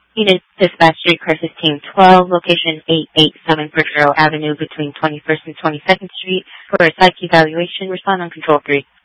Unit Dispatch Street, Crisis Team 12, location 887 Berkshire Avenue between 21st and 22nd Street for a psych evaluation. Respond on Control 3.